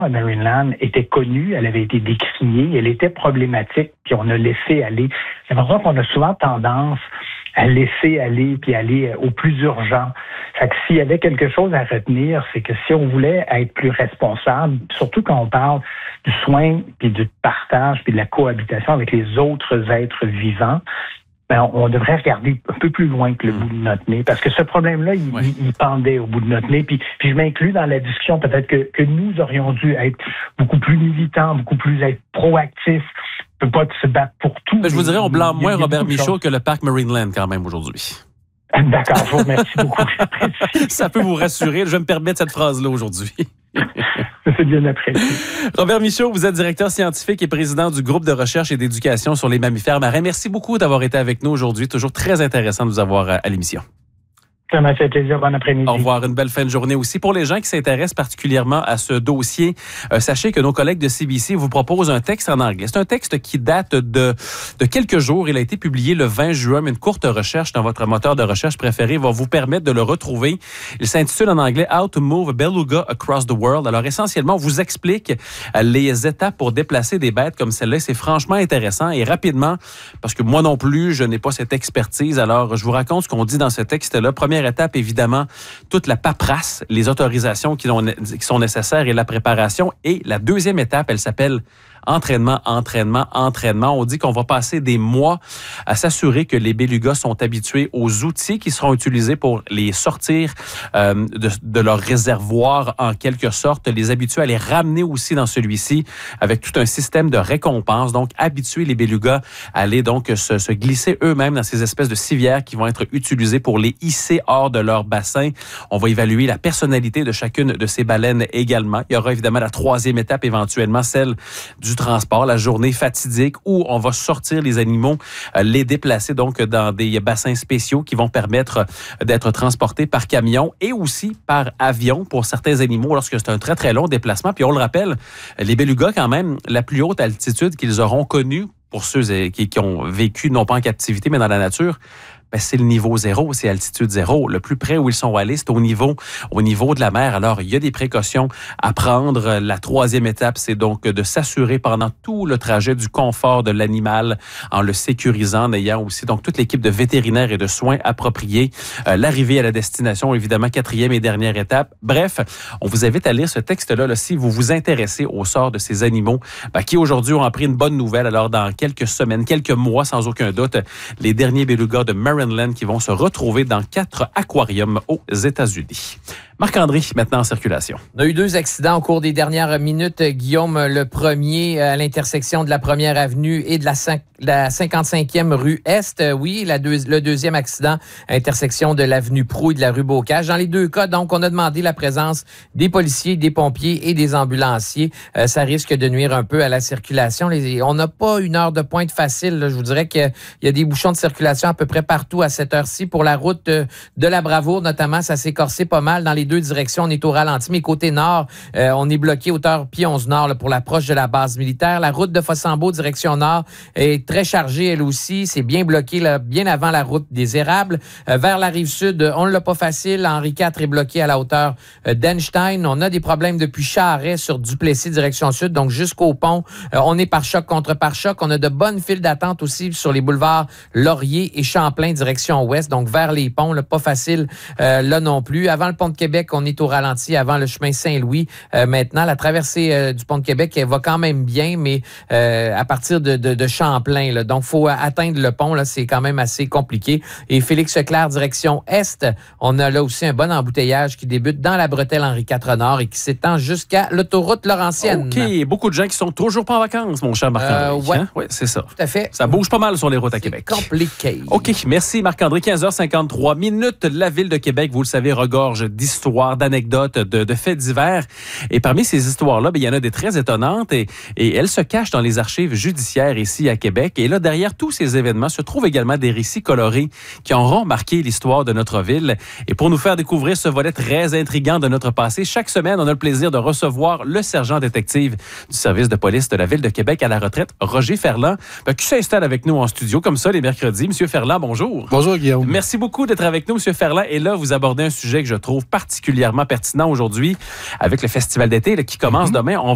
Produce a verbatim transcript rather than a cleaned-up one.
à Maryland était connue, elle avait été décriée, elle était problématique, puis on a laissé aller. C'est pour ça qu'on a souvent tendance à laisser aller, puis aller au plus urgent. Fait que s'il y avait quelque chose à retenir, c'est que si on voulait être plus responsable, surtout quand on parle du soin, puis du partage, puis de la cohabitation avec les autres êtres vivants, ben, on devrait regarder un peu plus loin que le mmh. bout de notre nez, parce que ce problème-là, il, oui. il, il pendait au bout de notre nez. Puis, puis je m'inclus dans la discussion, peut-être que, que nous aurions dû être beaucoup plus militants, beaucoup plus être proactifs. On ne peut pas se battre pour tout. Mais je vous dirais, on blâme moins Robert Michaud que le parc Marineland quand même aujourd'hui. D'accord, je vous remercie beaucoup. Ça peut vous rassurer. Je vais me permettre cette phrase-là aujourd'hui. C'est bien apprécié. Robert Michaud, vous êtes directeur scientifique et président du groupe de recherche et d'éducation sur les mammifères marins. Merci beaucoup d'avoir été avec nous aujourd'hui. Toujours très intéressant de vous avoir à l'émission. Ça m'a fait plaisir. Bon après-midi. Au revoir. Une belle fin de journée aussi. Pour les gens qui s'intéressent particulièrement à ce dossier, euh, sachez que nos collègues de C B C vous proposent un texte en anglais. C'est un texte qui date de, de quelques jours. Il a été publié le vingt juin. Mais une courte recherche dans votre moteur de recherche préféré va vous permettre de le retrouver. Il s'intitule en anglais « How to move a beluga across the world ». Alors, essentiellement, on vous explique les étapes pour déplacer des bêtes comme celle-là. C'est franchement intéressant et rapidement, parce que moi non plus, je n'ai pas cette expertise. Alors, je vous raconte ce qu'on dit dans ce texte-là. Première étape, évidemment, toute la paperasse, les autorisations qui sont nécessaires et la préparation. Et la deuxième étape, elle s'appelle entraînement, entraînement, entraînement. On dit qu'on va passer des mois à s'assurer que les bélugas sont habitués aux outils qui seront utilisés pour les sortir euh, de, de leur réservoir en quelque sorte, les habituer à les ramener aussi dans celui-ci avec tout un système de récompense. Donc, habituer les bélugas à aller donc se, se glisser eux-mêmes dans ces espèces de civières qui vont être utilisées pour les hisser hors de leur bassin. On va évaluer la personnalité de chacune de ces baleines également. Il y aura évidemment la troisième étape, éventuellement celle du du transport, la journée fatidique où on va sortir les animaux, euh, les déplacer donc dans des bassins spéciaux qui vont permettre d'être transportés par camion et aussi par avion pour certains animaux lorsque c'est un très très long déplacement. Puis on le rappelle, les bélugas quand même, la plus haute altitude qu'ils auront connue pour ceux qui, qui ont vécu non pas en captivité mais dans la nature, ben, c'est le niveau zéro, c'est altitude zéro. Le plus près où ils sont allés, c'est au niveau, au niveau de la mer. Alors, il y a des précautions à prendre. La troisième étape, c'est donc de s'assurer pendant tout le trajet du confort de l'animal en le sécurisant, en ayant aussi donc toute l'équipe de vétérinaires et de soins appropriés. Euh, l'arrivée à la destination, évidemment, quatrième et dernière étape. Bref, on vous invite à lire ce texte-là là, si vous vous intéressez au sort de ces animaux ben, qui aujourd'hui ont appris une bonne nouvelle. Alors, dans quelques semaines, quelques mois, sans aucun doute, les derniers bélugas de Marineland qui vont se retrouver dans quatre aquariums aux États-Unis. Marc-André, maintenant en circulation. On a eu deux accidents au cours des dernières minutes. Guillaume, le premier à l'intersection de la première avenue et de la, cinq, la cinquante-cinquième rue Est. Oui, la deux, le deuxième accident à l'intersection de l'avenue Proulx et de la rue Bocage. Dans les deux cas, donc, on a demandé la présence des policiers, des pompiers et des ambulanciers. Euh, ça risque de nuire un peu à la circulation. Les, on n'a pas une heure de pointe facile. Là. Je vous dirais qu'il y a des bouchons de circulation à peu près partout à cette heure-ci. Pour la route de, de la Bravoure, notamment, ça s'est corsé pas mal dans les deux directions. On est au ralenti, mais côté nord, euh, on est bloqué hauteur Pionze Nord là, pour l'approche de la base militaire. La route de Fossambeau, direction nord, est très chargée, elle aussi. C'est bien bloqué là, bien avant la route des Érables. Euh, vers la rive sud, on ne l'a pas facile. Henri quatre est bloqué à la hauteur euh, d'Einstein. On a des problèmes depuis Charest sur Duplessis, direction sud, donc jusqu'au pont. Euh, on est par choc contre par choc. On a de bonnes files d'attente aussi sur les boulevards Laurier et Champlain, direction ouest, donc vers les ponts. Là, pas facile euh, là non plus. Avant le pont de Québec, on est au ralenti avant le chemin Saint-Louis. Euh, maintenant, la traversée euh, du pont de Québec, elle va quand même bien, mais euh, à partir de, de, de Champlain. Là. Donc, il faut atteindre le pont. Là, c'est quand même assez compliqué. Et Félix-Leclerc, direction Est, on a là aussi un bon embouteillage qui débute dans la bretelle Henri quatre Nord et qui s'étend jusqu'à l'autoroute Laurentienne. OK. Beaucoup de gens qui sont toujours pas en vacances, mon cher Marc-André. Euh, ouais. Hein? Oui, c'est ça. Tout à fait. Ça bouge pas mal sur les routes à c'est Québec. Compliqué. OK. Merci, Marc-André. quinze heures cinquante-trois minutes. La ville de Québec, vous le savez, regorge d'histoires, d'anecdotes, de, de faits divers. Et parmi ces histoires-là, bien, il y en a des très étonnantes et, et elles se cachent dans les archives judiciaires ici à Québec. Et là, derrière tous ces événements se trouvent également des récits colorés qui auront marqué l'histoire de notre ville. Et pour nous faire découvrir ce volet très intriguant de notre passé, chaque semaine, on a le plaisir de recevoir le sergent détective du service de police de la ville de Québec à la retraite, Roger Ferland, ben, qui s'installe avec nous en studio comme ça les mercredis. Monsieur Ferland, bonjour. Bonjour, Guillaume. Merci beaucoup d'être avec nous, Monsieur Ferland. Et là, vous abordez un sujet que je trouve particulièrement pertinent aujourd'hui avec le festival d'été là, qui commence mm-hmm. demain. On